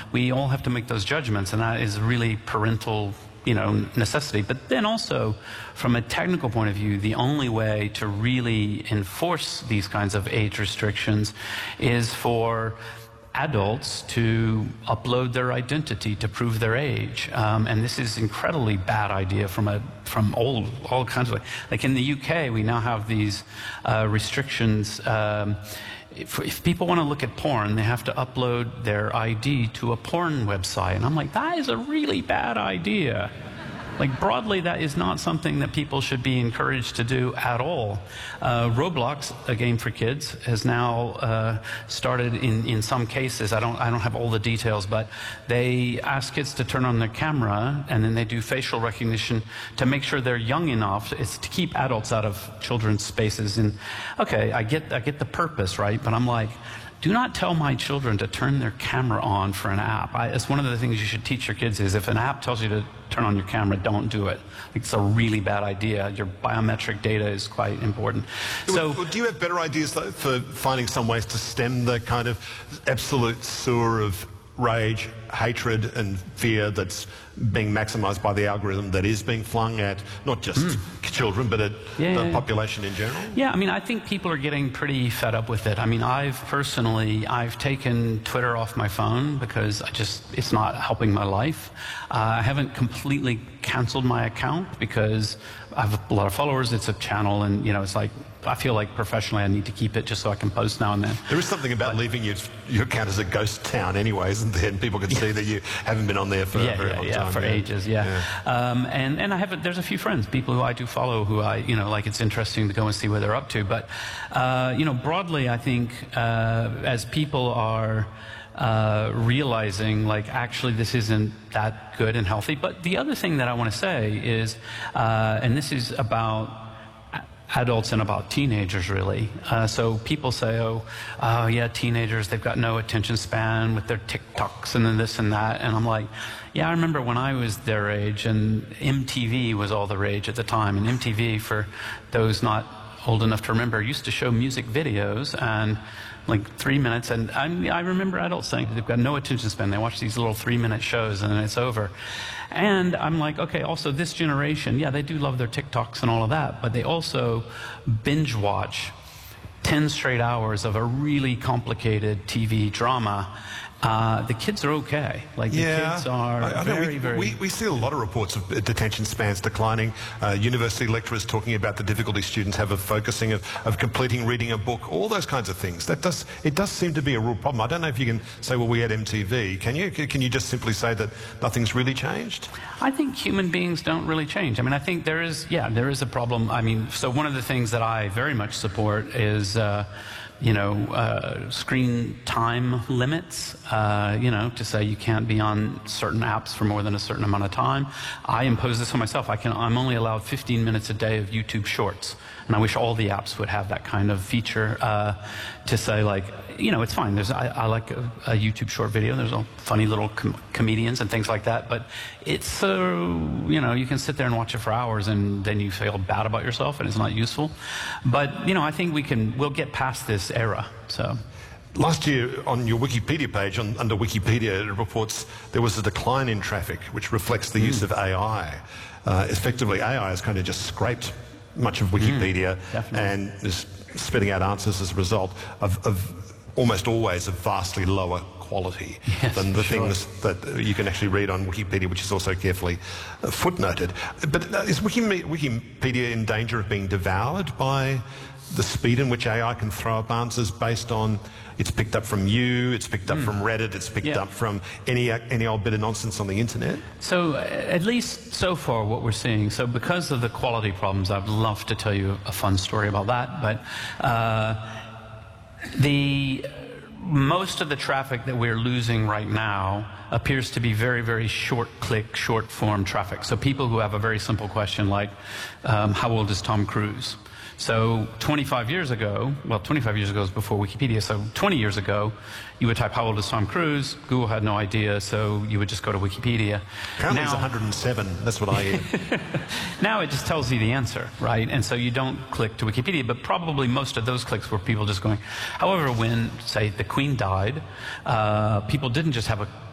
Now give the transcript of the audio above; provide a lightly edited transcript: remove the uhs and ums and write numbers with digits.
we all have to make those judgments, and that is really parental, you know, necessity. But then also, from a technical point of view, the only way to really enforce these kinds of age restrictions is for adults to upload their identity to prove their age, and this is incredibly bad idea from all kinds of, like in the UK we now have these restrictions. If people want to look at porn, they have to upload their ID to a porn website, and I'm like, that is a really bad idea. Like, broadly, that is not something that people should be encouraged to do at all. Roblox, a game for kids, has now started in some cases. I don't have all the details, but they ask kids to turn on their camera, and then they do facial recognition to make sure they're young enough. It's to keep adults out of children's spaces. And okay, I get the purpose, right? But I'm like, do not tell my children to turn their camera on for an app. It's one of the things you should teach your kids is if an app tells you to turn on your camera, don't do it. It's a really bad idea. Your biometric data is quite important. So, do you have better ideas for finding some ways to stem the kind of absolute sewer of rage, hatred and fear that's being maximised by the algorithm that is being flung at not just children but at the population in general? Yeah, I mean, I think people are getting pretty fed up with it. I mean, I've taken Twitter off my phone because it's not helping my life. I haven't completely cancelled my account because I have a lot of followers. It's a channel, and you know, it's like, I feel like professionally I need to keep it just so I can post now and then. There is something about leaving your account as a ghost town anyway, isn't there? And people can see that you haven't been on there for a very long time. For ages, and I have there's a few friends, people who I do follow, who I, you know, like, it's interesting to go and see what they're up to. But you know, broadly, I think as people are realizing, like, actually this isn't that good and healthy. But the other thing that I want to say is, and this is about adults and about teenagers, really. So people say, oh, yeah, teenagers, they've got no attention span with their TikToks and then this and that. And I'm like, yeah, I remember when I was their age, and MTV was all the rage at the time. And MTV, for those not old enough to remember, used to show music videos, and like 3 minutes, and I remember adults saying they've got no attention span. They watch these little 3-minute shows and then it's over. And I'm like, okay, also this generation, yeah, they do love their TikToks and all of that, but they also binge watch 10 straight hours of a really complicated TV drama. The kids are okay. Like, the kids are very... We see a lot of reports of detention spans declining. University lecturers talking about the difficulty students have of focusing, of completing reading a book, all those kinds of things. It does seem to be a real problem. I don't know if you can say, well, we had MTV. Can you just simply say that nothing's really changed? I think human beings don't really change. I mean, I think there is a problem. I mean, so one of the things that I very much support is... you know, screen time limits, you know, to say you can't be on certain apps for more than a certain amount of time. I impose this on myself. I'm only allowed 15 minutes a day of YouTube Shorts. And I wish all the apps would have that kind of feature to say, like, you know, it's fine. I like a YouTube short video. There's all funny little comedians and things like that. But it's, you know, you can sit there and watch it for hours and then you feel bad about yourself and it's not useful. But, you know, I think we'll get past this era. So. Last year, on your Wikipedia page, under Wikipedia, it reports there was a decline in traffic, which reflects the use of AI. Effectively, AI has kind of just scraped much of Wikipedia and is spitting out answers as a result of almost always of vastly lower quality than the things that you can actually read on Wikipedia, which is also carefully footnoted. But is Wikipedia in danger of being devoured by the speed in which AI can throw up answers based on it's picked up from you, it's picked up from Reddit, it's picked up from any old bit of nonsense on the internet? So at least so far what we're seeing, so because of the quality problems, I'd love to tell you a fun story about that, but most of the traffic that we're losing right now appears to be very, very short-click, short-form traffic. So people who have a very simple question like, how old is Tom Cruise? So 25 years ago, well, 25 years ago is before Wikipedia, so 20 years ago, you would type, how old is Tom Cruise? Google had no idea, so you would just go to Wikipedia. Apparently he's 107, that's what I hear. Now it just tells you the answer, right? And so you don't click to Wikipedia, but probably most of those clicks were people just going. However, when, say, the Queen died, people didn't just have a